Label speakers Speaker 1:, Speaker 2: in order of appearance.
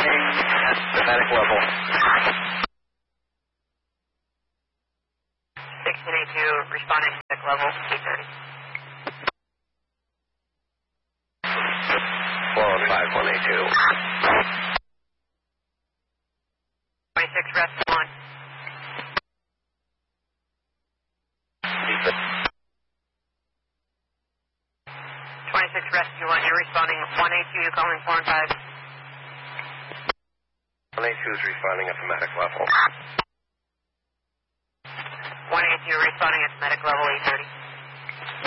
Speaker 1: responding at the medic level.
Speaker 2: 1682, responding at medic level, 830.
Speaker 1: Flow on 5182.
Speaker 2: 26, rest 1. 26, rescue 1, you're responding 182, you're calling 4 and 5.
Speaker 1: 182 is responding at the medic level.
Speaker 2: 182, responding at medic level, 830.